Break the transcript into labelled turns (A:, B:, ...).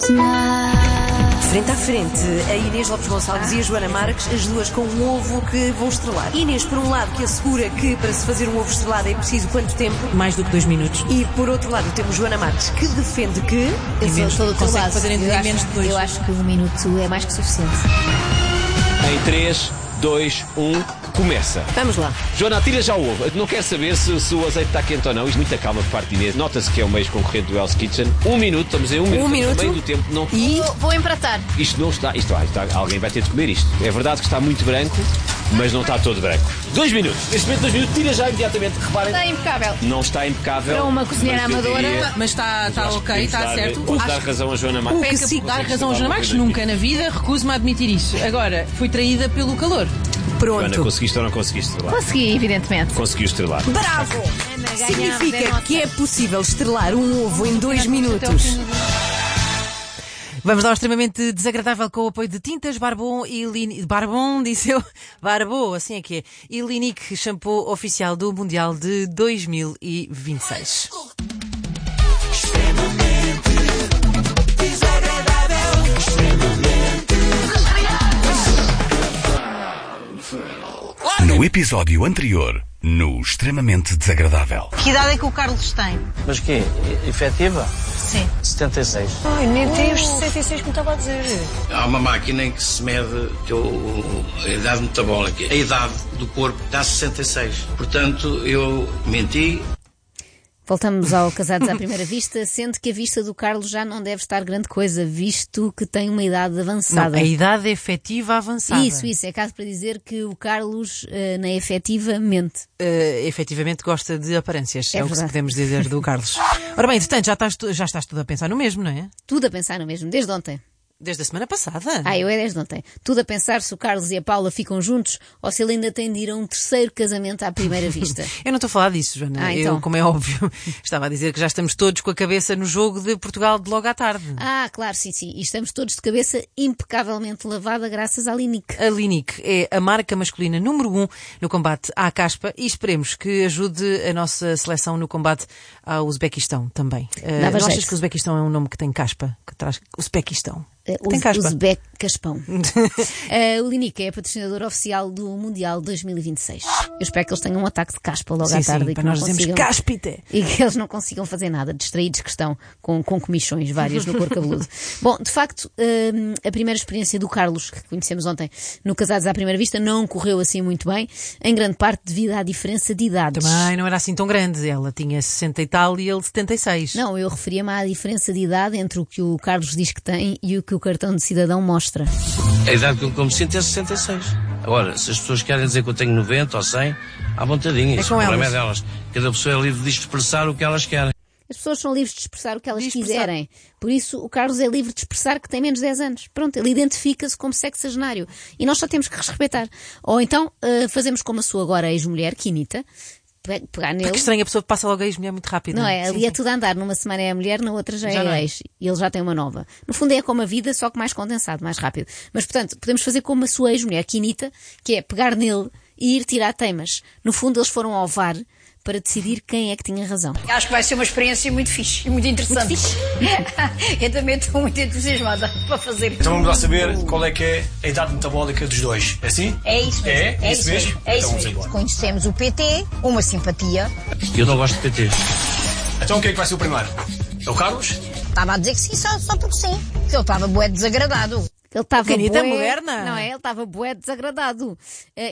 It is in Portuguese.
A: Frente a frente, a Inês Lopes Gonçalves e a Joana Marques, as duas com um ovo que vão estrelar. Inês, por um lado, que assegura que para se fazer um ovo estrelado é preciso quanto tempo?
B: Mais do que 2 minutos.
A: E por outro lado temos Joana Marques, que defende que...
C: Eu sou do teu lado.
B: Fazer em menos de 2.
C: Eu acho que 1 minuto é mais que suficiente.
D: Em 3, 2, 1... Começa.
A: Vamos lá.
D: Joana, tira já o ovo. Eu não quero saber se o azeite está quente ou não. Isto muita calma por parte de Inês. Nota-se que é o mês concorrente do Hell's Kitchen. 1 minuto, estamos em 1 minuto.
A: 1 minuto.
D: No meio do tempo. Não...
A: E...
C: Vou empratar.
D: Isto não está... Alguém vai ter de comer isto. É verdade que está muito branco, mas não está todo branco. 2 minutos. Neste momento, 2 minutos. Tira já imediatamente. Reparem.
C: Está impecável.
D: Não está impecável.
C: Para uma cozinheira
D: mas eu
C: amadora.
D: diria-
B: Mas está ok, está certo.
D: Posso dar razão a Joana Marques.
B: Peca por dar razão a Joana Marques, nunca na vida recuso-me a admitir isso. Agora, fui traída pelo calor.
D: Joana,
A: Pronto.
D: conseguiste ou não conseguiste estrelar?
C: Consegui, evidentemente.
D: Conseguiu estrelar.
A: Bravo! Significa que é possível estrelar um ovo em 2 minutos.
B: Vamos lá ao extremamente desagradável com o apoio de Tintas Barbon e Linique. Barbon, disse eu. Barbon, assim é que é. E Linique, shampoo oficial do Mundial de 2026.
E: No episódio anterior, no Extremamente Desagradável.
F: Que idade é que o Carlos tem?
G: Mas quê? Efetiva?
F: Sim.
G: 76.
F: Ai, nem tem os 66 que me estava a dizer.
G: Há uma máquina em que se mede a idade metabólica. A idade do corpo dá 66. Portanto, eu menti.
C: Voltamos ao Casados à Primeira Vista, sendo que a vista do Carlos já não deve estar grande coisa, visto que tem uma idade avançada.
B: Não, a idade efetiva avançada.
C: Isso. É caso para dizer que o Carlos, na efetiva, mente.
B: Efetivamente gosta de aparências. É o que
C: verdade.
B: podemos dizer do Carlos. Ora bem, entretanto, já estás tudo a pensar no mesmo, não é?
C: Tudo a pensar no mesmo, desde ontem.
B: Desde a semana passada.
C: Eu é desde ontem. Tudo a pensar se o Carlos e a Paula ficam juntos ou se ele ainda tem de ir a um terceiro casamento à primeira vista.
B: Eu não estou a falar disso, Joana.
C: Então.
B: Eu, como é óbvio, estava a dizer que já estamos todos com a cabeça no jogo de Portugal de logo à tarde.
C: Claro, sim. E estamos todos de cabeça impecavelmente lavada graças à Linique.
B: A Linique é a marca masculina número 1 no combate à caspa e esperemos que ajude a nossa seleção no combate ao Uzbequistão também.
C: Dava
B: Não achas
C: jeito.
B: que o Uzbequistão é um nome que tem caspa? Que traz Uzbequistão. Tem
C: O
B: caspa.
C: Uzbek Caspão. O Linique é patrocinador oficial do Mundial 2026. Eu espero que eles tenham um ataque de caspa logo à tarde.
B: Sim,
C: e
B: para
C: que
B: nós
C: não
B: dizemos
C: consigam-
B: cáspite.
C: E que eles não consigam fazer nada, distraídos que estão com comichões várias no couro cabeludo. Bom, de facto, a primeira experiência do Carlos, que conhecemos ontem no Casados à Primeira Vista, não correu assim muito bem, em grande parte devido à diferença de idades.
B: Também não era assim tão grande. Ela tinha 60 e tal e ele 76.
C: Não, eu referia-me à diferença de idade entre o que o Carlos diz que tem e o que o cartão de cidadão mostra.
G: A idade que eu me sinto é 66. Agora, se as pessoas querem dizer que eu tenho 90 ou 100, à vontadinha.
B: É
G: Isso,
B: com
G: o problema
B: elas.
G: é delas. Cada pessoa é livre de expressar o que elas querem.
C: As pessoas são livres de expressar o que elas
B: De expressar.
C: quiserem. Por isso, o Carlos é livre de expressar que tem menos de 10 anos. Pronto, ele identifica-se como sexagenário. E nós só temos que respeitar. Ou então, fazemos como a sua agora ex-mulher, Quinita, pegar nele.
B: Que estranho, a pessoa passa logo a ex-mulher muito rápido.
C: Não é? Ali
B: Sim,
C: é tudo a andar. Numa semana é a mulher, na outra já
B: não
C: é a
B: é.
C: ex. E ele já tem uma nova. No fundo é como a vida, só que mais condensado, mais rápido. Mas, portanto, podemos fazer como a sua ex-mulher, Quinita, que é pegar nele e ir tirar teimas. No fundo, eles foram ao VAR para decidir quem é que tinha razão.
F: Acho que vai ser uma experiência muito fixe e muito interessante. Eu também estou muito entusiasmada para fazer.
H: Então vamos lá saber qual é que é a idade metabólica dos dois. É assim?
F: É isso mesmo.
H: É isso mesmo?
F: É
H: Então
F: isso
H: vamos
F: mesmo.
H: embora.
F: Conhecemos o PT, uma simpatia.
G: Eu não gosto de PT.
H: Então quem é que vai ser o primeiro? É o Carlos?
F: Estava a dizer que sim, só porque sim. Que ele estava bué desagradado.
C: Ele estava
B: Quinita
C: bué...
B: moderna.
C: Não é? Ele estava bué desagradado.